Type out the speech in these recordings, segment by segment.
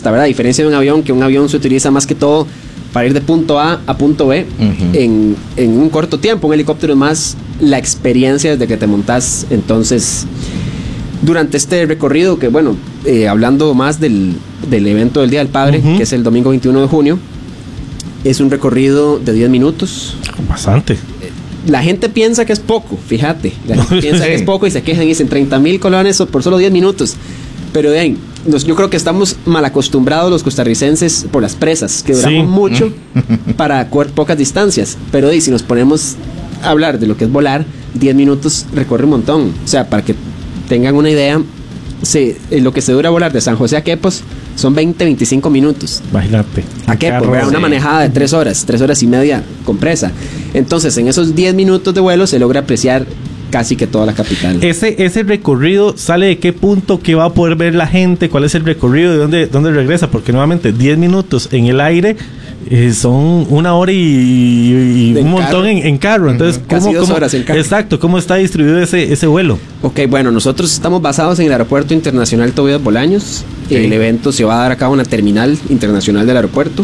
cuesta, ¿verdad? A diferencia de un avión se utiliza más que todo para ir de punto A a punto B en un corto tiempo. Un helicóptero es más la experiencia desde que te montas. Entonces, durante este recorrido, que bueno, hablando más del evento del Día del Padre, que es el domingo 21 de junio, es un recorrido de 10 minutos. Bastante. La gente piensa que es poco, fíjate. La gente piensa que es poco y se quejan y dicen 30,000 colones por solo 10 minutos. Pero de ahí, yo creo que estamos mal acostumbrados los costarricenses por las presas, que duramos mucho para correr pocas distancias. Pero de ahí, si nos ponemos a hablar de lo que es volar, 10 minutos recorre un montón. O sea, para que tengan una idea, lo que se dura volar de San José a Quepos son 20-25 minutos. Imagínate. A Quepos, una manejada de 3 horas y media con presa. Entonces, en esos 10 minutos de vuelo se logra apreciar casi que toda la capital. Ese recorrido sale de qué punto, qué va a poder ver la gente, cuál es el recorrido, de dónde regresa, porque nuevamente 10 minutos en el aire son 1 hora y un montón en carro. Entonces, casi 2 horas en carro. Exacto, ¿cómo está distribuido ese vuelo? Ok, bueno, nosotros estamos basados en el Aeropuerto Internacional Tobías Bolaños. El evento se va a dar a cabo en la terminal internacional del aeropuerto.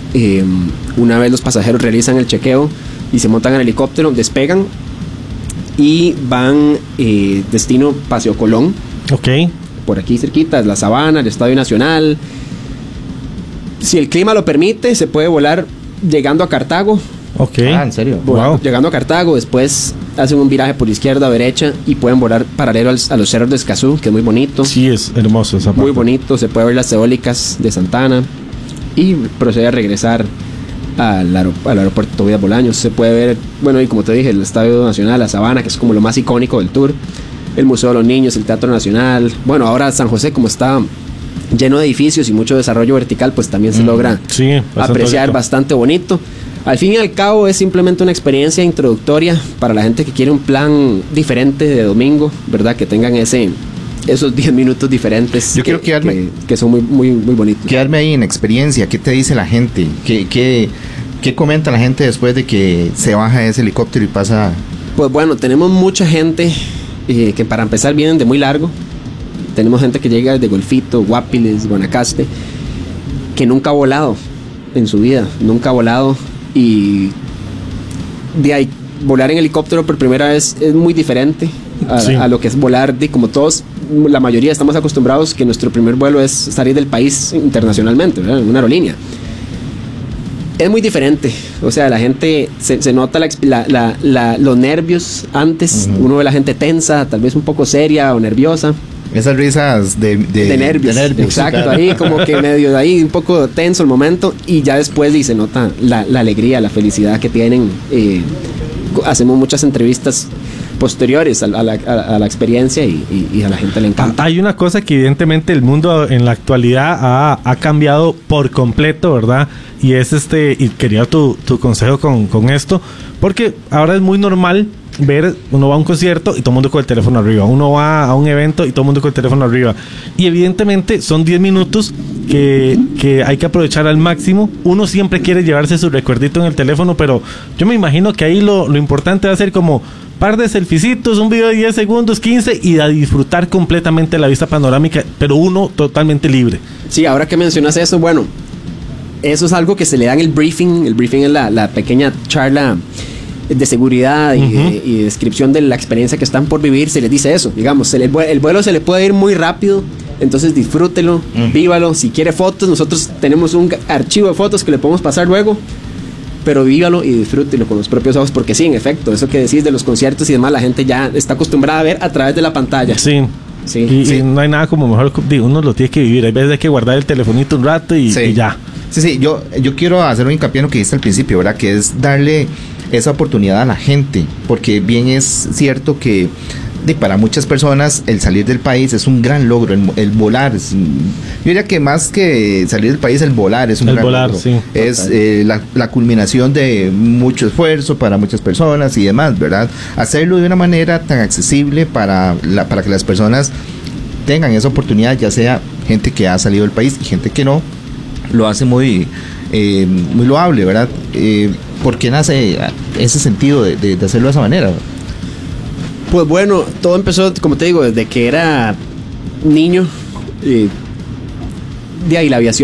Una vez los pasajeros realizan el chequeo y se montan en el helicóptero, despegan y van destino Paseo Colón. Ok. Por aquí cerquita, la Sabana, el Estadio Nacional. Si el clima lo permite, se puede volar llegando a Cartago. Ok. ¿En serio? Wow. Llegando a Cartago, después hacen un viraje por izquierda a derecha y pueden volar paralelo a los cerros de Escazú, que es muy bonito. Sí, es hermoso esa parte. Muy bonito, se puede ver las eólicas de Santana y procede a regresar al aeropuerto Tobías Bolaños. Se puede ver, bueno, y como te dije, el Estadio Nacional, la Sabana, que es como lo más icónico del tour, el Museo de los Niños, el Teatro Nacional. Bueno, ahora San José, como está lleno de edificios y mucho desarrollo vertical, pues también se logra apreciar bastante bonito. Al fin y al cabo es simplemente una experiencia introductoria para la gente que quiere un plan diferente de domingo, ¿verdad? Que tengan esos 10 minutos diferentes. Yo quiero quedarme, que son muy, muy, muy bonitos. Quedarme ahí en experiencia. ¿Qué te dice la gente? ¿Qué comenta la gente después de que se baja ese helicóptero y pasa? Pues bueno, tenemos mucha gente que para empezar vienen de muy largo. Tenemos gente que llega de Golfito, Guapiles, Guanacaste, que nunca ha volado en su vida, nunca ha volado. Y de ahí, volar en helicóptero por primera vez es muy diferente a lo que es volar, como todos, la mayoría estamos acostumbrados que nuestro primer vuelo es salir del país internacionalmente, ¿verdad? En una aerolínea. Es muy diferente, o sea, la gente se nota los nervios antes. Uno ve a la gente tensa, tal vez un poco seria o nerviosa. Esas risas de nervios. Exacto, claro. Ahí como que medio ahí un poco tenso el momento y ya después se nota la alegría, la felicidad que tienen. Hacemos muchas entrevistas posteriores a la experiencia y a la gente le encanta. Hay una cosa que evidentemente el mundo en la actualidad ha cambiado por completo, ¿verdad? Y es y quería tu consejo con esto, porque ahora es muy normal ver, uno va a un concierto y todo el mundo con el teléfono arriba, uno va a un evento y todo el mundo con el teléfono arriba, y evidentemente son 10 minutos que hay que aprovechar al máximo. Uno siempre quiere llevarse su recuerdito en el teléfono, pero yo me imagino que ahí lo importante va a ser como par de selficitos, un video de 10 segundos, 15 y a disfrutar completamente la vista panorámica, pero uno totalmente libre. Sí, ahora que mencionas eso, bueno, eso es algo que se le da en el briefing. El briefing es la pequeña charla de seguridad y descripción de la experiencia que están por vivir. Se les dice eso, digamos, el vuelo se le puede ir muy rápido, entonces disfrútelo, vívalo. Si quiere fotos, nosotros tenemos un archivo de fotos que le podemos pasar luego, pero vívalo y disfrútelo con los propios ojos, porque sí, en efecto, eso que decís de los conciertos y demás, la gente ya está acostumbrada a ver a través de la pantalla. Sí. Y no hay nada como mejor, uno lo tiene que vivir. Hay veces hay que guardar el telefonito un rato y ya. Sí, yo quiero hacer un hincapié en lo que dijiste al principio, ¿verdad? Que es darle esa oportunidad a la gente, porque bien es cierto que para muchas personas el salir del país es un gran logro, el volar. Yo diría que más que salir del país, el volar es un gran logro. Sí, es la culminación de mucho esfuerzo para muchas personas y demás, ¿verdad? Hacerlo de una manera tan accesible para que las personas tengan esa oportunidad, ya sea gente que ha salido del país y gente que no, lo hace muy loable, ¿verdad? ¿Por qué nace ese sentido de hacerlo de esa manera? Pues bueno, todo empezó, como te digo, desde que era niño. De ahí la aviación